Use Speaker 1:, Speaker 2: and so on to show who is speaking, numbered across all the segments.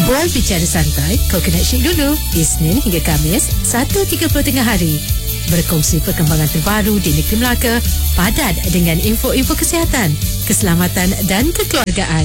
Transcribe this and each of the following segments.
Speaker 1: Bual bicara santai, Coconut Shake dulu. Isnin hingga Khamis, 1.30 tengah hari. Berkongsi perkembangan terbaru di negeri Melaka, padat dengan info-info kesihatan, keselamatan dan kekeluargaan.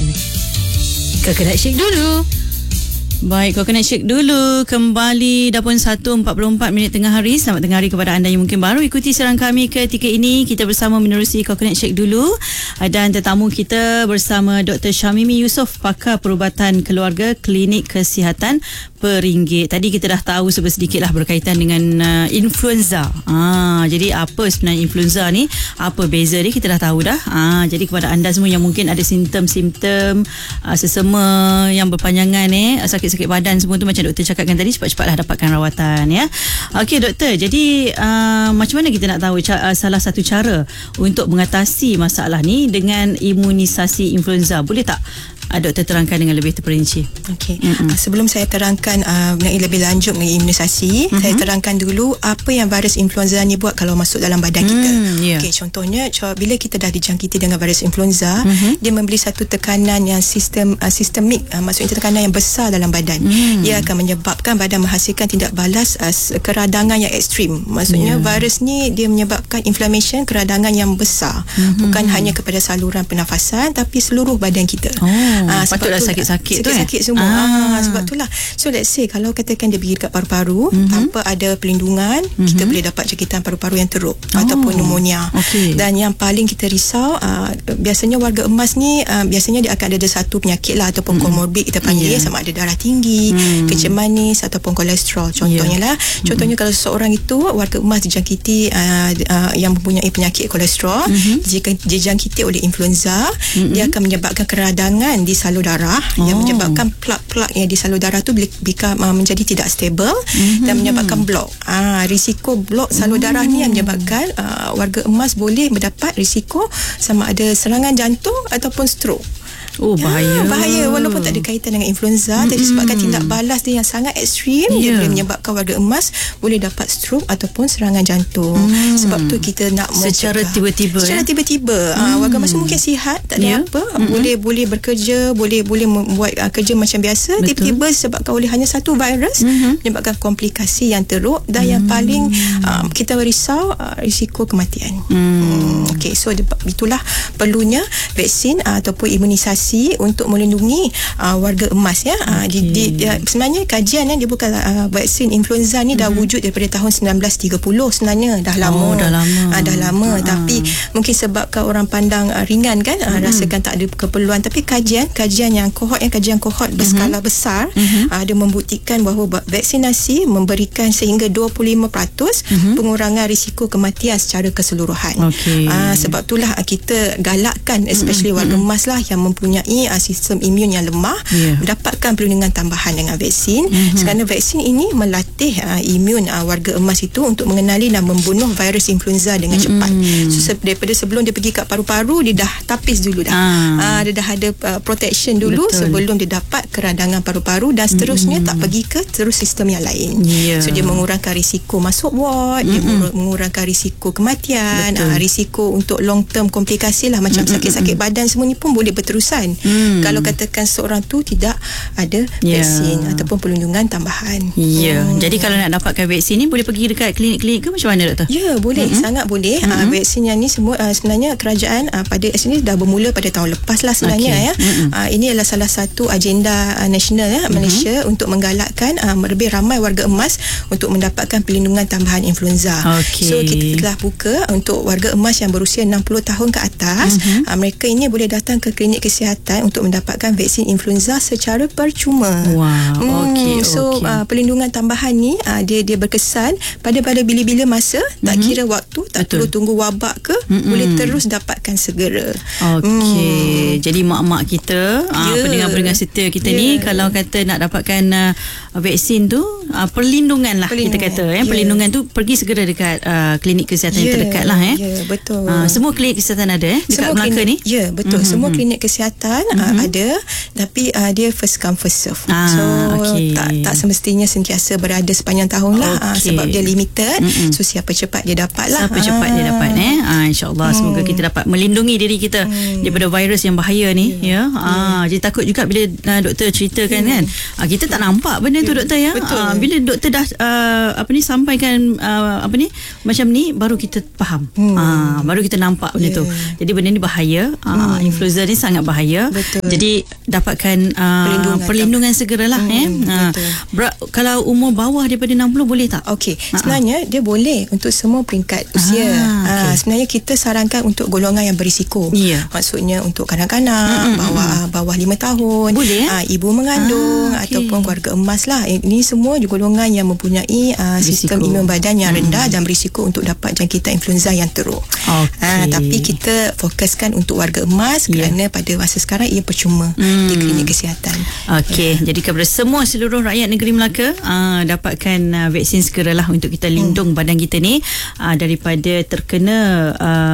Speaker 1: Coconut Shake dulu.
Speaker 2: Baik, Coconut Shake dulu kembali dah pun 1.44 minit tengah hari. Selamat tengah hari kepada anda yang mungkin baru ikuti siaran kami ketika ini. Kita bersama menerusi Coconut Shake dulu, dan tetamu kita bersama Dr. Syamimi Yusof, pakar perubatan keluarga, Klinik Kesihatan Peringgit. Tadi kita dah tahu sedikit lah berkaitan dengan influenza. Jadi apa sebenarnya influenza ni? Apa beza dia? Kita dah tahu dah. Jadi kepada anda semua yang mungkin ada simptom-simptom sesama yang berpanjangan sakit-sakit badan semua tu, macam doktor cakapkan tadi, cepat-cepatlah dapatkan rawatan ya. Okey doktor, jadi macam mana kita nak tahu salah satu cara untuk mengatasi masalah ni dengan imunisasi influenza? Boleh tak doktor terangkan dengan lebih terperinci?
Speaker 3: Okey. Sebelum saya terangkan mengenai lebih lanjut mengenai imunisasi, saya terangkan dulu apa yang virus influenza ni buat kalau masuk dalam badan kita. Okey, contohnya bila kita dah dijangkiti dengan virus influenza, dia memberi satu tekanan yang sistemik, maksudnya tekanan yang besar dalam badan. Ia akan menyebabkan badan menghasilkan tindak balas keradangan yang ekstrim. Maksudnya virus ni dia menyebabkan inflammation, keradangan yang besar. Bukan hanya kepada saluran pernafasan tapi seluruh badan kita.
Speaker 2: Patutlah sakit-sakit tu
Speaker 3: sakit semua. Sebab itulah. So let's say kalau katakan dia pergi dekat paru-paru tanpa ada pelindungan, kita boleh dapat jangkitan paru-paru yang teruk ataupun pneumonia. Dan yang paling kita risau, biasanya warga emas ni biasanya dia akan ada satu penyakit lah ataupun komorbid kita panggil, sama ada darah tinggi, kencing manis ataupun kolesterol. Contohnya kalau seseorang itu warga emas dijangkiti yang mempunyai penyakit kolesterol, jika dijangkiti oleh influenza, dia akan menyebabkan keradangan di salur darah yang menyebabkan plak-plak yang di salur darah tu menjadi tidak stable dan menyebabkan blok. Risiko blok salur darah ni yang menyebabkan warga emas boleh mendapat risiko sama ada serangan jantung ataupun stroke. Bahaya walaupun tak ada kaitan dengan influenza, tapi disebabkan tindak balas dia yang sangat ekstrim, dia boleh menyebabkan warga emas boleh dapat stroke ataupun serangan jantung. Sebab tu kita nak
Speaker 2: secara tiba-tiba
Speaker 3: warga emas mungkin sihat, tak ada apa, boleh bekerja, boleh membuat kerja macam biasa. Tiba-tiba disebabkan oleh hanya satu virus menyebabkan komplikasi yang teruk, dan yang paling kita risau risiko kematian. Okey, so itulah perlunya vaksin ataupun imunisasi untuk melindungi warga emas ya. Sebenarnya kajian dia bukan vaksin influenza ni dah wujud daripada tahun 1930 sebenarnya, dah lama. Tapi mungkin sebabkan orang pandang ringan kan, rasakan tak ada keperluan, tapi kajian yang kohort berskala besar dia membuktikan bahawa vaksinasi memberikan sehingga 25% pengurangan risiko kematian secara keseluruhan. Sebab itulah kita galakkan especially warga emas lah yang mempunyai sistem imun yang lemah, mendapatkan perlindungan tambahan dengan vaksin. Kerana vaksin ini melatih imun warga emas itu untuk mengenali dan membunuh virus influenza dengan cepat. So daripada sebelum dia pergi kat paru-paru, dia dah tapis dulu dah. Dia dah ada protection dulu sebelum dia dapat keradangan paru-paru, dan seterusnya tak pergi ke terus sistem yang lain. So dia mengurangkan risiko masuk ward, dia mengurangkan risiko kematian, risiko untuk long term komplikasi lah, macam sakit-sakit badan semua ni pun boleh berterusan kalau katakan seorang tu tidak ada vaksin ataupun perlindungan tambahan.
Speaker 2: Jadi kalau nak dapatkan vaksin ni boleh pergi dekat klinik-klinik ke macam mana doktor?
Speaker 3: Boleh, sangat boleh. Vaksin yang ni semua sebenarnya kerajaan pada sini dah bermula pada tahun lepas lah sebenarnya. Ini adalah salah satu agenda nasional Malaysia untuk menggalakkan lebih ramai warga emas untuk mendapatkan perlindungan tambahan influenza. So kita telah buka untuk warga emas yang berusia 60 tahun ke atas. Mereka ini boleh datang ke klinik kesihatan untuk mendapatkan vaksin influenza secara percuma. Perlindungan tambahan ni dia berkesan pada bila-bila masa, tak kira waktu, tak perlu tunggu wabak ke, boleh terus dapatkan segera.
Speaker 2: Jadi mak-mak kita, pendengar-pendengar setia kita ni, kalau kata nak dapatkan vaksin tu, perlindungan lah kita kata perlindungan tu pergi segera dekat klinik kesihatan yang terdekat lah.
Speaker 3: Betul.
Speaker 2: Semua klinik kesihatan ada dekat Melaka ni?
Speaker 3: Betul. Semua klinik kesihatan kesihatan ada, tapi dia first come first serve. So tak semestinya sentiasa berada sepanjang tahun lah, sebab dia limited. So siapa cepat dia dapat lah.
Speaker 2: Siapa cepat dia dapat InsyaAllah semoga kita dapat melindungi diri kita daripada virus yang bahaya ni. Jadi takut juga bila doktor ceritakan kan, kita tak nampak benda tu doktor ya. Bila doktor dah sampaikan macam ni, baru kita faham. Baru kita nampak benda tu. Jadi benda ni bahaya. Influenza ni sangat bahaya. Jadi dapatkan perlindungan segeralah. Kalau umur bawah daripada 60 boleh tak?
Speaker 3: Okey, sebenarnya dia boleh untuk semua peringkat usia. Sebenarnya kita sarankan untuk golongan yang berisiko. Maksudnya untuk kanak-kanak bawah 5 tahun, boleh, ibu mengandung ataupun keluarga emas lah. Ini semua golongan yang mempunyai sistem imun badan yang rendah dan berisiko untuk dapat jangkitan influenza yang teruk. Tapi kita fokuskan untuk warga emas kerana pada masa sekarang ia percuma di klinik kesihatan.
Speaker 2: Jadi kepada seluruh rakyat negeri Melaka, dapatkan vaksin segeralah untuk kita lindung badan kita ni daripada terkena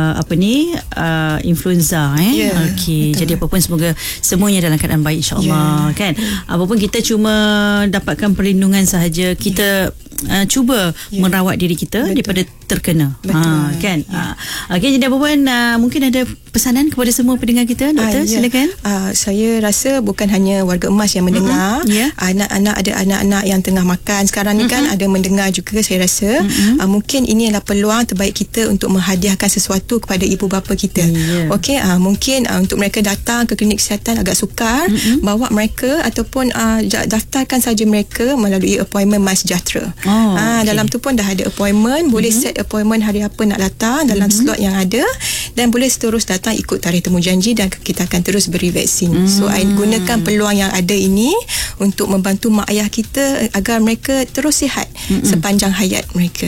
Speaker 2: influenza. Jadi apa pun semoga semuanya dalam keadaan baik insya-Allah kan. Apapun kita cuma dapatkan perlindungan sahaja, kita cuba merawat diri kita daripada terkena. Kan. Jadi apa pun mungkin ada pesanan kepada semua pendengar kita, doktor, silakan.
Speaker 3: Saya rasa bukan hanya warga emas yang mendengar, anak-anak, ada anak-anak yang tengah makan sekarang ni kan, ada mendengar juga. Saya rasa mungkin ini adalah peluang terbaik kita untuk menghadiahkan sesuatu kepada ibu bapa kita. Mungkin untuk mereka datang ke klinik kesihatan agak sukar, bawa mereka ataupun daftarkan saja mereka melalui appointment MySejahtera. Dalam tu pun dah ada appointment, boleh set appointment hari apa nak datang dalam slot yang ada, dan boleh terus datang ikut tarikh temu janji dan kita akan terus beri vaksin. So gunakan peluang yang ada ini untuk membantu mak ayah kita agar mereka terus sihat sepanjang hayat mereka.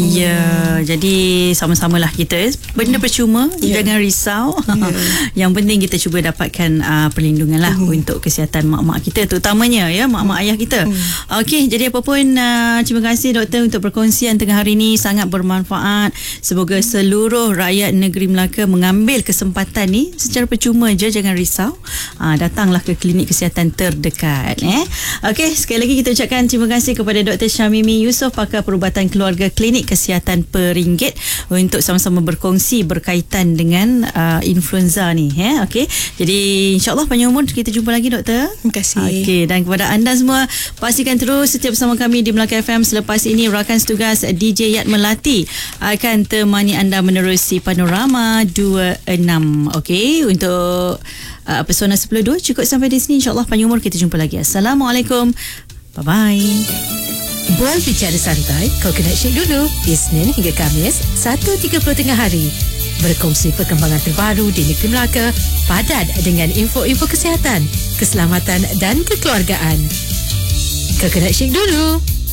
Speaker 2: Jadi sama-samalah kita, benda percuma, jangan risau. Yang penting kita cuba dapatkan perlindungan lah untuk kesihatan mak-mak kita, terutamanya mak-mak ayah kita. Jadi apa pun terima kasih doktor untuk perkongsian tengah hari ini, sangat bermanfaat. Semoga seluruh rakyat negeri Melaka mengambil kesempatan ni secara percuma je, jangan risau. Datanglah ke klinik kesihatan terdekat. Sekali lagi kita ucapkan terima kasih kepada Dr. Syamimi Yusof, pakar perubatan keluarga Klinik Kesihatan Peringgit, untuk sama-sama berkongsi berkaitan dengan influenza ni. Jadi insyaAllah panjang umur, kita jumpa lagi doktor.
Speaker 3: Terima kasih.
Speaker 2: Dan kepada anda semua, pastikan terus setia bersama kami di Melaka FM. Selepas ini rakan setugas DJ Yat Melati akan temani anda menerusi Panorama 26. Untuk Pesona 10.2 cukup sampai di sini. InsyaAllah panjang umur, kita jumpa lagi. Assalamualaikum. Bye-bye.
Speaker 1: Bual bicara santai, Coconut Shake dulu. Isnin hingga Khamis 1.30 tengah hari. Berkongsi perkembangan terbaru di negeri Melaka, padat dengan info-info kesihatan, keselamatan dan kekeluargaan. Coconut Shake dulu.